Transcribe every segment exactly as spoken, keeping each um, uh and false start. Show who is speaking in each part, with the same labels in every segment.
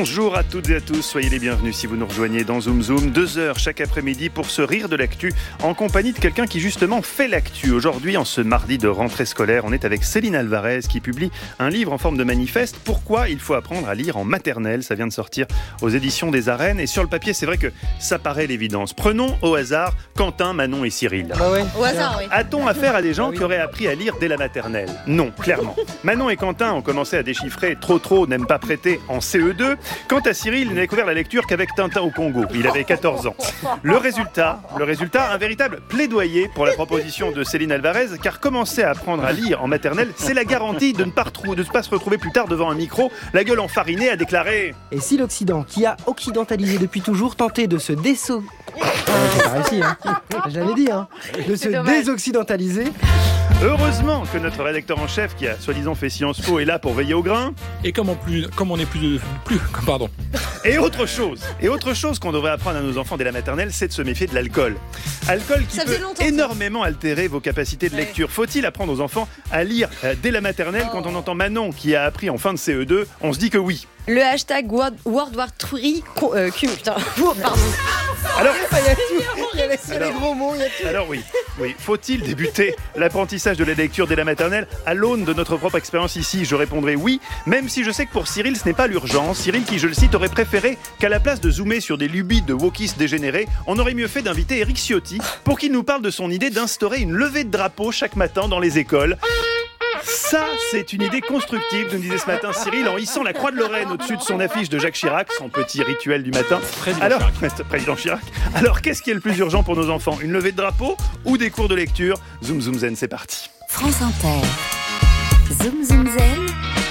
Speaker 1: Bonjour à toutes et à tous, soyez les bienvenus si vous nous rejoignez dans Zoom Zoom. Deux heures chaque après-midi pour se rire de l'actu en compagnie de quelqu'un qui justement fait l'actu. Aujourd'hui, en ce mardi de rentrée scolaire, on est avec Céline Alvarez qui publie un livre en forme de manifeste. Pourquoi il faut apprendre à lire en maternelle? Ça vient de sortir aux éditions des Arènes et sur le papier, c'est vrai que ça paraît l'évidence. Prenons au hasard Quentin, Manon et Cyril.
Speaker 2: Bah ouais.
Speaker 3: Au hasard, oui.
Speaker 1: A-t-on affaire à des gens
Speaker 2: Ah oui.
Speaker 1: qui auraient appris à lire dès la maternelle? Non, clairement. Manon et Quentin ont commencé à déchiffrer trop trop n'aime pas prêter en C E deux. Quant à Cyril, il n'a découvert la lecture qu'avec Tintin au Congo. Il avait quatorze ans. Le résultat, le résultat, un véritable plaidoyer pour la proposition de Céline Alvarez, car commencer à apprendre à lire en maternelle, c'est la garantie de ne pas, retrou- de ne pas se retrouver plus tard devant un micro, la gueule enfarinée, à déclarer.
Speaker 2: Et si l'Occident, qui a occidentalisé depuis toujours, tentait de se déso... Ah, j'ai pas réussi, hein. J'avais dit, hein. De se
Speaker 3: dommage.
Speaker 2: désoccidentaliser.
Speaker 1: Heureusement que notre rédacteur en chef, qui a soi-disant fait Sciences Po, est là pour veiller au grain.
Speaker 4: Et comme, en plus, comme on est plus, plus, pardon.
Speaker 1: Et autre chose, et autre chose qu'on devrait apprendre à nos enfants dès la maternelle, c'est de se méfier de l'alcool. Alcool qui
Speaker 3: Ça
Speaker 1: peut
Speaker 3: faisait longtemps, ça.
Speaker 1: énormément altérer vos capacités de lecture. Faut-il apprendre aux enfants à lire euh, dès la maternelle? Quand on entend Manon qui a appris en fin de C E deux, on se dit que oui.
Speaker 3: Le hashtag World World War trois, co- euh, cum- putain, oh, pardon.
Speaker 1: Alors,
Speaker 2: Il y a tout. Il y a les- il y a les
Speaker 1: Alors-
Speaker 2: gros mots, il y a tout.
Speaker 1: alors oui, oui. Faut-il débuter l'apprentissage de la lecture dès la maternelle? À l'aune de notre propre expérience ici, je répondrai oui, même si je sais que pour Cyril, ce n'est pas l'urgence. Cyril qui, je le cite, aurait préféré qu'à la place de zoomer sur des lubies de wokistes dégénérés, on aurait mieux fait d'inviter Éric Ciotti pour qu'il nous parle de son idée d'instaurer une levée de drapeau chaque matin dans les écoles. Ça, c'est une idée constructive, nous disait ce matin Cyril en hissant la croix de Lorraine au-dessus de son affiche de Jacques Chirac, son petit rituel du matin.
Speaker 4: Président
Speaker 1: Alors,
Speaker 4: Chirac.
Speaker 1: Président Chirac. Alors, qu'est-ce qui est le plus urgent pour nos enfants? Une levée de drapeau ou des cours de lecture? Zoom Zoom Zen, c'est parti.
Speaker 5: France Inter. Zoom Zoom Zen.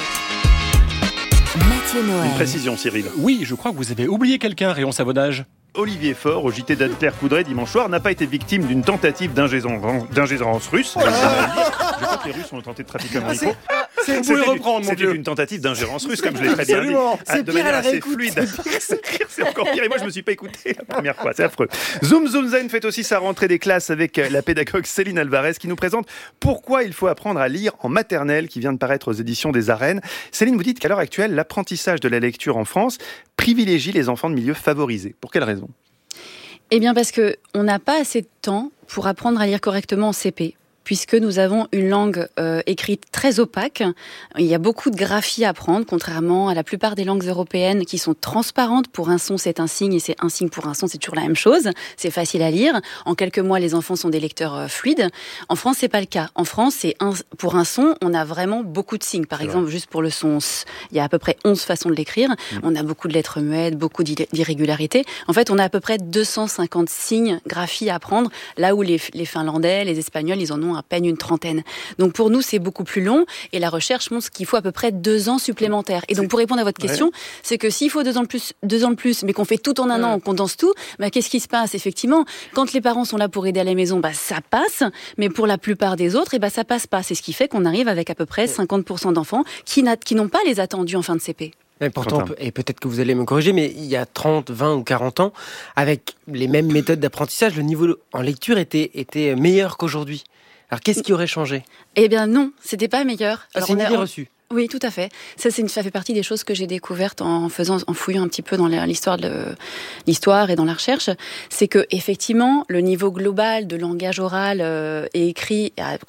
Speaker 5: Mathieu
Speaker 1: Une
Speaker 5: Noël.
Speaker 1: précision, Cyril.
Speaker 4: Oui, je crois que vous avez oublié quelqu'un, Rayon Savonnage. Olivier
Speaker 1: Faure, au J T d'Anne-Claire Coudray dimanche soir, n'a pas été victime d'une tentative d'ingérence d'ingérence russe. Je crois que les Russes ont tenté de trafiquer un micro.
Speaker 2: C'est vous
Speaker 1: C'était
Speaker 2: le
Speaker 1: une-
Speaker 2: reprendre, mon
Speaker 1: C'était
Speaker 2: Dieu.
Speaker 1: une tentative d'ingérence russe, comme je l'ai très bien dit.
Speaker 2: Absolument.
Speaker 1: Ah,
Speaker 2: C'est
Speaker 1: de
Speaker 2: pire à
Speaker 1: manière
Speaker 2: la
Speaker 1: assez
Speaker 2: réécoute.
Speaker 1: fluide. C'est pire, c'est encore pire. Et moi, je me suis pas écouté la première fois. C'est affreux. Zoom Zoom Zen fait aussi sa rentrée des classes avec la pédagogue Céline Alvarez qui nous présente pourquoi il faut apprendre à lire en maternelle, qui vient de paraître aux éditions des Arènes. Céline, vous dites qu'à l'heure actuelle, l'apprentissage de la lecture en France privilégie les enfants de milieux favorisés. Pour quelle raison?
Speaker 6: Eh bien parce qu'on n'a pas assez de temps pour apprendre à lire correctement en C P. Puisque nous avons une langue euh, écrite très opaque. Il y a beaucoup de graphie à apprendre, contrairement à la plupart des langues européennes qui sont transparentes. Pour un son, c'est un signe, et c'est un signe pour un son, c'est toujours la même chose. C'est facile à lire. En quelques mois, les enfants sont des lecteurs euh, fluides. En France, c'est pas le cas. En France, c'est un, pour un son, on a vraiment beaucoup de signes. Par
Speaker 1: C'est
Speaker 6: exemple,
Speaker 1: vrai.
Speaker 6: juste pour le son, s, il y a à peu près onze façons de l'écrire. Mmh. On a beaucoup de lettres muettes, beaucoup d'irrégularités. En fait, on a à peu près deux cent cinquante signes, graphies à apprendre, là où les, les Finlandais, les Espagnols, ils en ont à peine une trentaine. Donc pour nous, c'est beaucoup plus long et la recherche montre qu'il faut à peu près deux ans supplémentaires. Et donc pour répondre à votre question, ouais. c'est que s'il faut deux ans de plus, deux ans de plus, mais qu'on fait tout en un ouais. an, on condense tout, bah, qu'est-ce qui se passe? Effectivement, quand les parents sont là pour aider à la maison, bah, ça passe, mais pour la plupart des autres, eh bah, ça passe pas. C'est ce qui fait qu'on arrive avec à peu près cinquante pour cent d'enfants qui, n'a, qui n'ont pas les attendus en fin de C P.
Speaker 2: Et pourtant, et peut-être que vous allez me corriger, mais il y a trente, vingt ou quarante ans, avec les mêmes méthodes d'apprentissage, le niveau en lecture était, était meilleur qu'aujourd'hui. Alors, qu'est-ce qui aurait changé?
Speaker 6: Eh bien non, c'était pas meilleur.
Speaker 2: Ah, c'est une idée reçue.
Speaker 6: Oui, tout à fait. Ça, c'est une, ça fait partie des choses que j'ai découvertes en faisant, en fouillant un petit peu dans l'histoire de l'histoire et dans la recherche. C'est que effectivement, le niveau global de langage oral euh, et écrit a